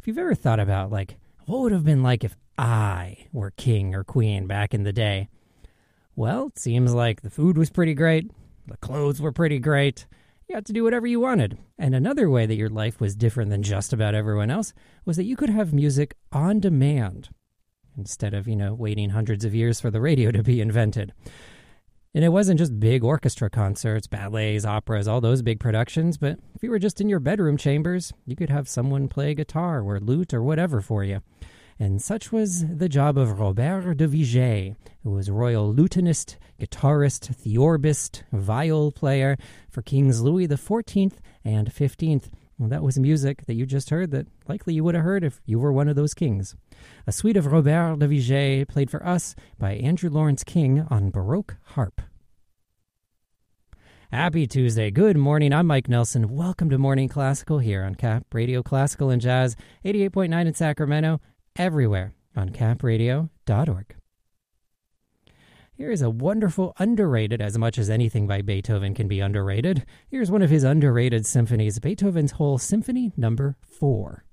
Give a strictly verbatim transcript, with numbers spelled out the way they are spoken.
If you've ever thought about, like, what would it have been like if I were king or queen back in the day? Well, it seems like the food was pretty great, the clothes were pretty great, you got to do whatever you wanted. And another way that your life was different than just about everyone else was that you could have music on demand instead of, you know, waiting hundreds of years for the radio to be invented. And it wasn't just big orchestra concerts, ballets, operas, all those big productions, but if you were just in your bedroom chambers, you could have someone play guitar or lute or whatever for you. And such was the job of Robert de Vigée, who was royal lutenist, guitarist, theorbist, viol player for Kings Louis the fourteenth and fifteenth. Well, that was music that you just heard that likely you would have heard if you were one of those kings. A suite of Robert de Vigée played for us by Andrew Lawrence King on Baroque harp. Happy Tuesday. Good morning. I'm Mike Nelson. Welcome to Morning Classical here on Cap Radio Classical and Jazz, eighty-eight point nine in Sacramento, everywhere on cap radio dot org. Here is a wonderful, underrated, as much as anything by Beethoven can be underrated. Here's one of his underrated symphonies, Beethoven's Whole Symphony Number four.